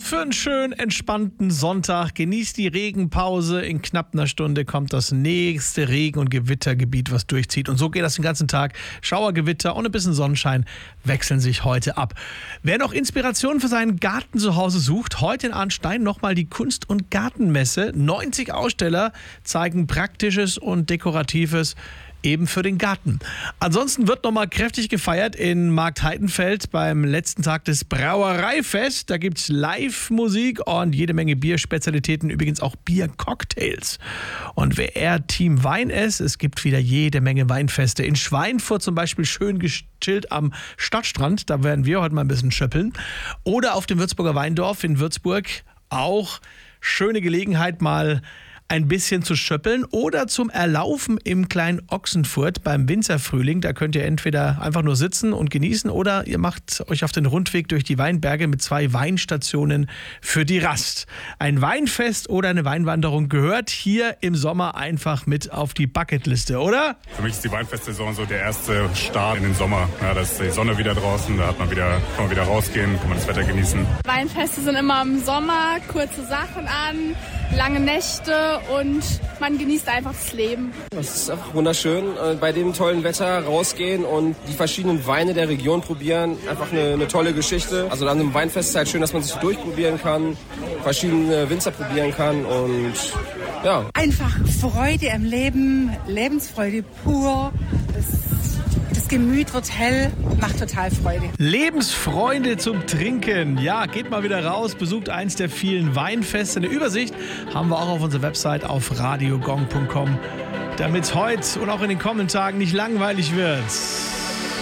Für einen schönen, entspannten Sonntag. Genießt die Regenpause. In knapp einer Stunde kommt das nächste Regen- und Gewittergebiet, was durchzieht. Und so geht das den ganzen Tag. Schauergewitter und ein bisschen Sonnenschein wechseln sich heute ab. Wer noch Inspiration für seinen Garten zu Hause sucht, heute in Arnstein nochmal die Kunst- und Gartenmesse. 90 Aussteller zeigen Praktisches und Dekoratives eben für den Garten. Ansonsten wird nochmal kräftig gefeiert in Marktheidenfeld beim letzten Tag des Brauereifest. Da gibt es Live-Musik und jede Menge Bierspezialitäten, übrigens auch Biercocktails. Und wer eher Team Wein ist, es gibt wieder jede Menge Weinfeste. In Schweinfurt zum Beispiel schön gechillt am Stadtstrand, da werden wir heute mal ein bisschen schöppeln. Oder auf dem Würzburger Weindorf in Würzburg auch schöne Gelegenheit, mal ein bisschen zu schöppeln oder zum Erlaufen im kleinen Ochsenfurt beim Winzerfrühling. Da könnt ihr entweder einfach nur sitzen und genießen oder ihr macht euch auf den Rundweg durch die Weinberge mit 2 Weinstationen für die Rast. Ein Weinfest oder eine Weinwanderung gehört hier im Sommer einfach mit auf die Bucketliste, oder? Für mich ist die Weinfestsaison so der erste Start in den Sommer. Ja, da ist die Sonne wieder draußen, da kann man wieder rausgehen, kann man das Wetter genießen. Weinfeste sind immer im Sommer, kurze Sachen an, lange Nächte und man genießt einfach das Leben. Es ist einfach wunderschön, bei dem tollen Wetter rausgehen und die verschiedenen Weine der Region probieren. Einfach eine tolle Geschichte. Also an einem Weinfest ist halt schön, dass man sich durchprobieren kann, verschiedene Winzer probieren kann und ja. Einfach Freude am Leben, Lebensfreude pur. Das Gemüt wird hell, macht total Freude. Lebensfreunde zum Trinken. Ja, geht mal wieder raus, besucht eins der vielen Weinfeste. Eine Übersicht haben wir auch auf unserer Website auf radiogong.com, damit es heute und auch in den kommenden Tagen nicht langweilig wird.